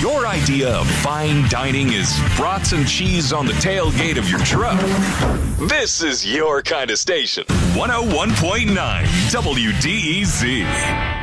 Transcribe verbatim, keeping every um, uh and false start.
your idea of fine dining is brats and cheese on the tailgate of your truck, this is your kind of station. one oh one point nine W D E Z.